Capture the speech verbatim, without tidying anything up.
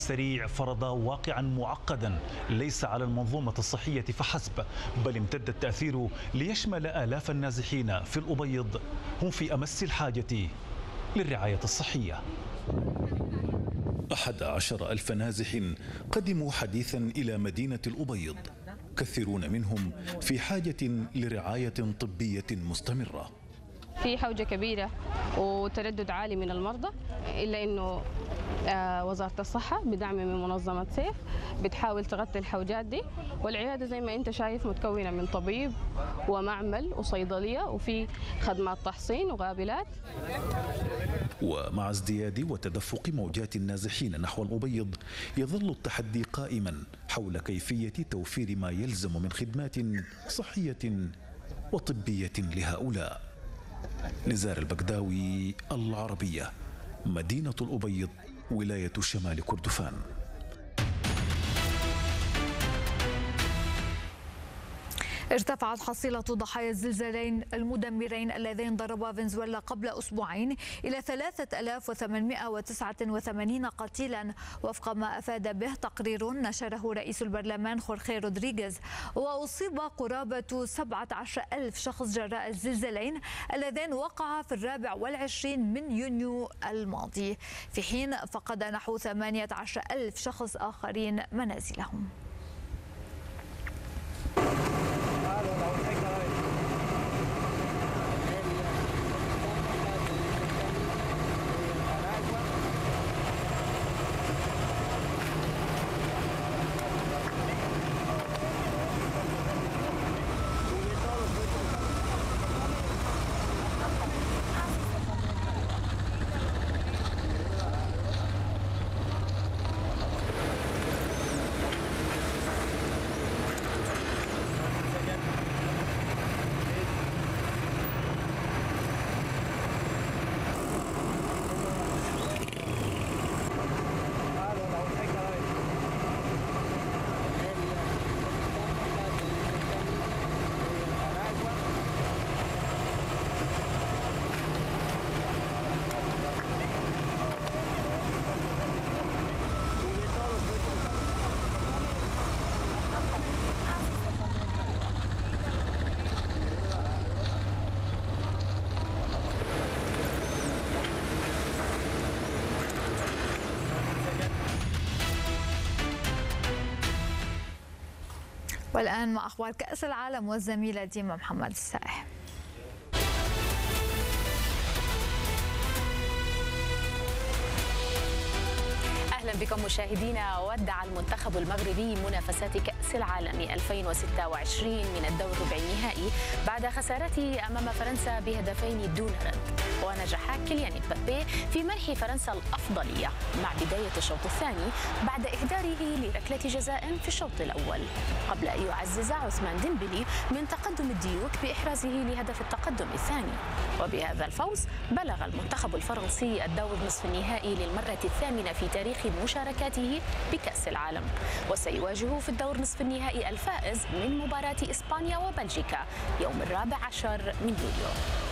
سريع فرض واقعا معقدا ليس على المنظومة الصحية فحسب، بل امتد التأثير ليشمل آلاف النازحين في الأبيض هم في أمس الحاجة للرعاية الصحية. أحد عشر ألف نازح قدموا حديثا إلى مدينة الأبيض، كثيرون منهم في حاجة لرعاية طبية مستمرة. في حوجة كبيرة وتردد عالي من المرضى، إلا أنه وزارة الصحة بدعم من منظمة سيف بتحاول تغطي الحوجات دي، والعيادة زي ما أنت شايف متكونة من طبيب ومعمل وصيدلية وفي خدمات تحصين وغابلات. ومع ازدياد وتدفق موجات النازحين نحو الأبيض يظل التحدي قائما حول كيفية توفير ما يلزم من خدمات صحية وطبية لهؤلاء. نزار البغداوي، العربية، مدينة الأبيض، ولاية شمال كردفان. ارتفعت حصيلة ضحايا الزلزالين المدمرين اللذين ضربا فنزويلا قبل أسبوعين إلى ثلاثة آلاف وثمانمائة وتسعة وثمانين قتيلا، وفق ما أفاد به تقرير نشره رئيس البرلمان خورخي رودريغيز. وأصيب قرابة سبعة عشر ألف شخص جراء الزلزالين اللذين وقعا في الرابع والعشرين من يونيو الماضي، في حين فقد نحو ثمانية عشر ألف شخص آخرين منازلهم. والآن مع أخبار كأس العالم والزميلة ديما محمد السائح. أهلا بكم مشاهدينا. ودع المنتخب المغربي منافسات كأس العالم ألفين وستة وعشرين من الدور ربع النهائي بعد خسارته أمام فرنسا بهدفين دون رد، ونجح كيليان مبابي في منح فرنسا الأفضلية مع بداية الشوط الثاني بعد إهداره لركلة جزاء في الشوط الأول، قبل أن يعزز عثمان ديمبلي من تقدم الديوك بإحرازه لهدف التقدم الثاني. وبهذا الفوز بلغ المنتخب الفرنسي الدور نصف النهائي للمرة الثامنة في تاريخ مشاركاته بكأس العالم، وسيواجه في الدور نصف النهائي الفائز من مباراة إسبانيا وبلجيكا يوم الرابع عشر من يوليو.